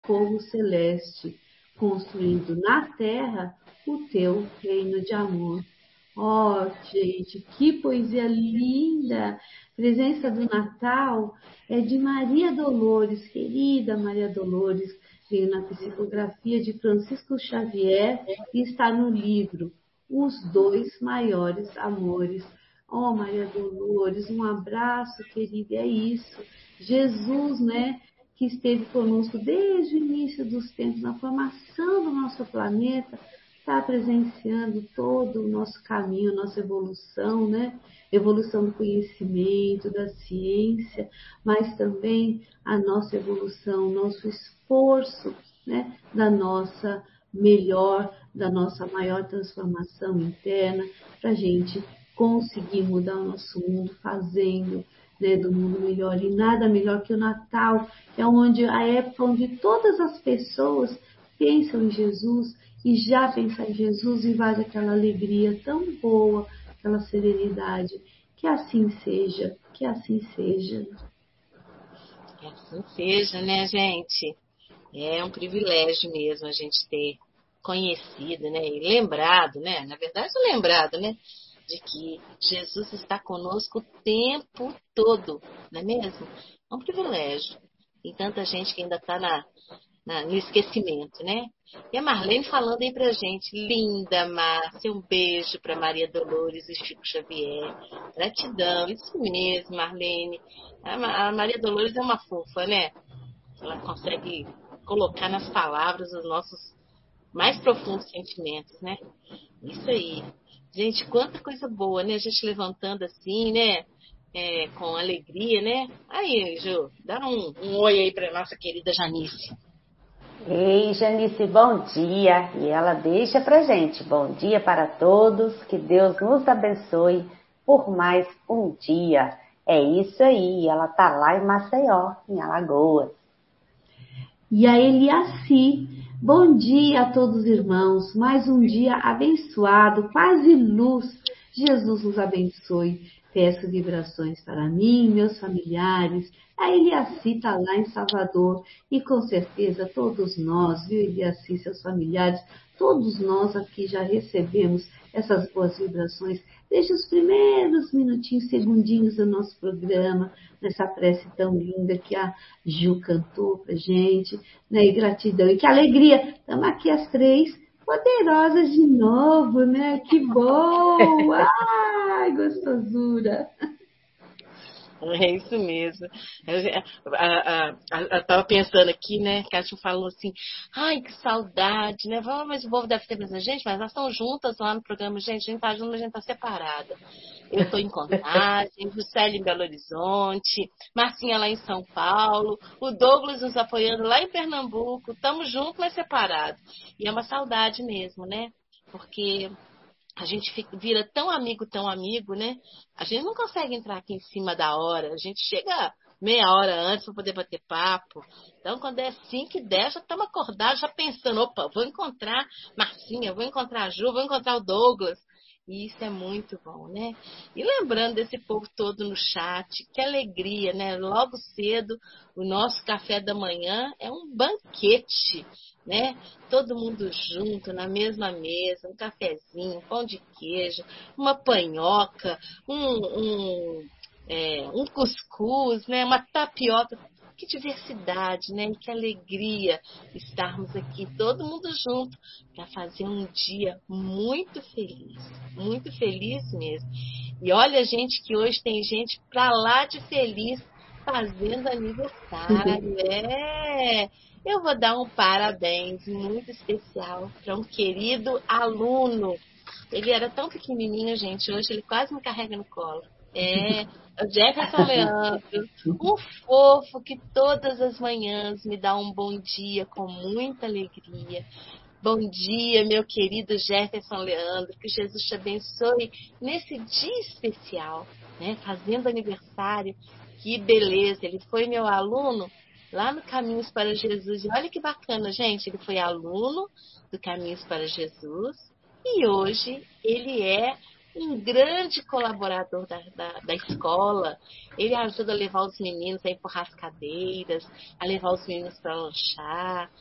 povo celeste, construindo na terra o teu reino de amor. Oh, gente, que poesia linda! Presença do Natal é de Maria Dolores, querida Maria Dolores, veio na psicografia de Francisco Xavier e está no livro Os Dois Maiores Amores. Oh, Maria Dolores, um abraço, querida, é isso. Jesus, né, que esteve conosco desde o início dos tempos, na formação do nosso planeta, está presenciando todo o nosso caminho, nossa evolução, né? Evolução do conhecimento, da ciência, mas também a nossa evolução, nosso esforço, né? Da nossa maior transformação interna, para a gente conseguir mudar o nosso mundo fazendo, né, do mundo melhor. E nada melhor que o Natal, é a época onde todas as pessoas pensam em Jesus, e já pensar em Jesus invade aquela alegria tão boa, aquela serenidade. Que assim seja, que assim seja. Que assim seja, né, gente? É um privilégio mesmo a gente ter conhecido, né, e lembrado, né, na verdade lembrado, né, de que Jesus está conosco o tempo todo, não é mesmo? É um privilégio. Tem tanta gente que ainda está no esquecimento, né? E a Marlene falando aí pra gente, linda Márcia, um beijo para Maria Dolores e Chico Xavier, gratidão, isso mesmo, Marlene. A Maria Dolores é uma fofa, né? Ela consegue colocar nas palavras os nossos mais profundos sentimentos, né? Isso aí. Gente, quanta coisa boa, né? A gente levantando assim, né? Com alegria, né? Aí, Ju, dá um oi aí pra nossa querida Janice. Ei, Janice, bom dia. E ela deixa pra gente. Bom dia para todos. Que Deus nos abençoe por mais um dia. É isso aí. Ela tá lá em Maceió, em Alagoas. E a Eliaci, bom dia a todos os irmãos. Mais um dia abençoado, quase luz. Jesus nos abençoe. Peço vibrações para mim, meus familiares. A Eliaci está lá em Salvador e com certeza todos nós, viu, Eliaci, seus familiares, todos nós aqui já recebemos essas boas vibrações desde os primeiros minutinhos, segundinhos do nosso programa, nessa prece tão linda que a Ju cantou pra gente, né? E gratidão, e que alegria! Estamos aqui as três poderosas de novo, né? Que bom! Ai, gostosura! É isso mesmo. Eu estava pensando aqui, né? Que a Ju falou assim, ai, que saudade, né? Mas o povo deve ter pensado, gente, mas nós estamos juntas lá no programa, gente, a gente está junto, mas a gente está separada. Eu estou em Contagem, Juscelia em Belo Horizonte, Marcinha lá em São Paulo, o Douglas nos apoiando lá em Pernambuco, estamos juntos, mas separados. E é uma saudade mesmo, né? Porque a gente vira tão amigo, né? A gente não consegue entrar aqui em cima da hora. A gente chega meia hora antes para poder bater papo. Então, quando é 5h10, já estamos acordados, já pensando, opa, vou encontrar Marcinha, vou encontrar a Ju, vou encontrar o Douglas. E isso é muito bom, né? E lembrando desse povo todo no chat, que alegria, né? Logo cedo, o nosso café da manhã é um banquete, né? Todo mundo junto, na mesma mesa, um cafezinho, um pão de queijo, uma panhoca, um cuscuz, né? Uma tapioca. Que diversidade, né? E que alegria estarmos aqui, todo mundo junto, para fazer um dia muito feliz mesmo. E olha, gente, que hoje tem gente para lá de feliz fazendo aniversário. Eu vou dar um parabéns muito especial para um querido aluno. Ele era tão pequenininho, gente, hoje ele quase me carrega no colo. O Jefferson Leandro, um fofo que todas as manhãs me dá um bom dia com muita alegria. Bom dia, meu querido Jefferson Leandro, que Jesus te abençoe nesse dia especial, né? Fazendo aniversário, que beleza, ele foi meu aluno lá no Caminhos para Jesus, e olha que bacana, gente, ele foi aluno do Caminhos para Jesus, e hoje ele é um grande colaborador da escola. Ele ajuda a levar os meninos a empurrar as cadeiras, a levar os meninos para lanchar,